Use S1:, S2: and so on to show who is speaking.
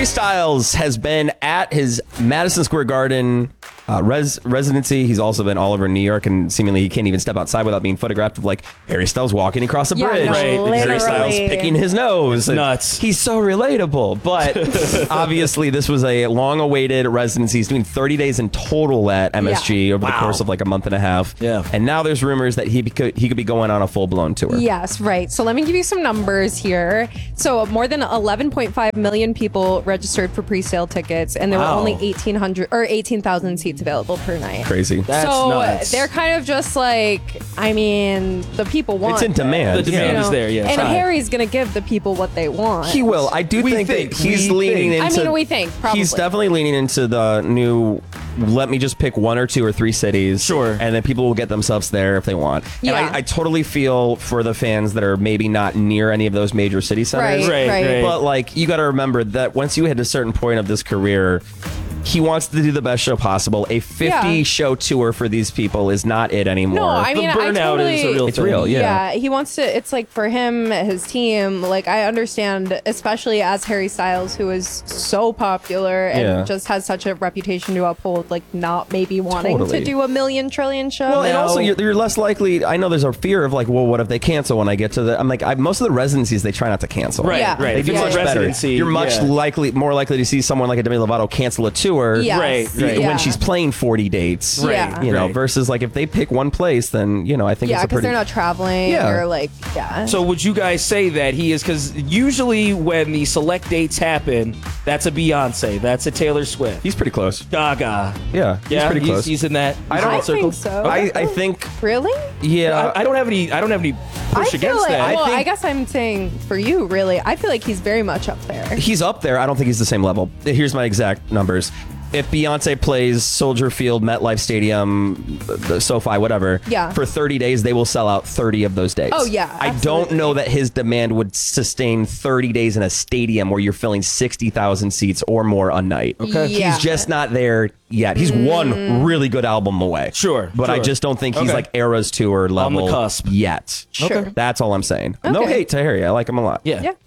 S1: Styles has been at his Madison Square Garden residency. He's also been all over New York, and seemingly he can't even step outside without being photographed of like Harry Styles walking across a bridge.
S2: No,
S3: Right.
S1: Harry Styles picking his nose.
S3: Nuts.
S1: He's so relatable. But obviously, this was a long-awaited residency. He's doing 30 days in total at MSG over the course of like a month and a half.
S3: Yeah.
S1: And now there's rumors that he could be going on a full-blown tour.
S2: Yes, right. So let me give you some numbers here. So more than 11.5 million people registered for pre-sale tickets, and there were only 18,000 seats available per night.
S1: Crazy.
S3: That's
S2: so
S3: nuts.
S2: they're kind of just like, I mean, the people want
S1: It's in
S2: it,
S1: demand.
S3: The demand is there, yeah.
S2: And
S3: Right.
S2: Harry's gonna give the people what they want.
S1: He will. I do think that he's leaning into...
S2: I mean, we think, probably.
S1: He's definitely leaning into the new, let me just pick one or two or three cities.
S3: Sure.
S1: And then people will get themselves there if they want.
S2: Yeah.
S1: And I totally feel for the fans that are maybe not near any of those major city centers.
S3: Right.
S1: But like, you got to remember that once you hit a certain point of this career, he wants to do the best show possible. A 50 show tour for these people is not it anymore.
S2: No, I mean,
S3: the burnout
S2: I totally,
S3: is a real
S1: It's
S3: thing.
S1: real, yeah.
S2: He wants to, it's like for him, his team, like I understand, especially as Harry Styles, who is so popular and just has such a reputation to uphold, like not maybe wanting
S1: Totally.
S2: to do a million trillion show.
S1: Well, and also you're less likely. I know there's a fear of like, well, what if they cancel when I get to the? I'm like, most of the residencies they try not to cancel.
S3: Right,
S2: Yeah.
S3: right.
S1: They
S3: If
S1: do
S3: it's
S1: much
S3: a
S1: better.
S3: residency,
S1: You're much more likely to see someone like a Demi Lovato cancel a tour.
S2: Yes.
S3: Right.
S1: When she's playing 40 dates.
S2: Right. Yeah.
S1: You know,
S3: Right.
S1: versus like if they pick one place, then you know I think
S2: Yeah,
S1: it's a
S2: because
S1: pretty.
S2: they're not traveling
S1: Yeah.
S2: or like,
S3: So would you guys say that he is, because usually when the select dates happen, that's a Beyonce, that's a Taylor Swift,
S1: He's pretty close.
S3: Gaga.
S1: Yeah, he's pretty close.
S3: He's in that.
S1: I don't-
S2: I
S3: circle.
S2: think so.
S1: I think
S2: Really?
S1: yeah.
S3: I don't have any push
S2: I feel
S3: against
S2: like,
S3: that.
S2: well,
S1: think-
S2: I guess I'm saying for you, really, I feel like he's very much up there.
S1: He's up there. I don't think he's the same level. Here's my exact numbers. If Beyonce plays Soldier Field, MetLife Stadium, SoFi, whatever, for 30 days, they will sell out 30 of those days.
S2: Oh, yeah,
S1: I don't
S2: absolutely.
S1: know that his demand would sustain 30 days in a stadium where you're filling 60,000 seats or more a night.
S2: Okay. Yeah.
S1: He's just not there yet. He's one really good album away.
S3: Sure,
S1: But I
S3: sure.
S1: just don't think he's
S3: Okay.
S1: like Eras Tour level
S3: On the cusp.
S1: yet.
S2: Sure.
S1: That's all I'm saying. No
S2: Okay.
S1: hate to Harry. I like him a lot.
S3: Yeah.
S2: Yeah.